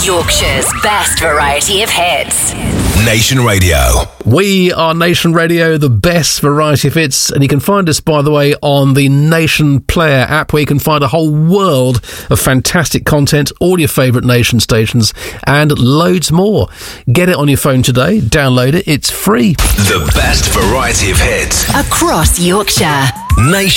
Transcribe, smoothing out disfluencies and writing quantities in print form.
Yorkshire's best variety of hits. Nation Radio. We are Nation Radio, the best variety of hits, and you can find us, by the way, on the Nation Player app, where you can find a whole world of fantastic content, all your favourite Nation stations, and loads more. Get it on your phone today, download it, it's free. The best variety of hits across Yorkshire. Nation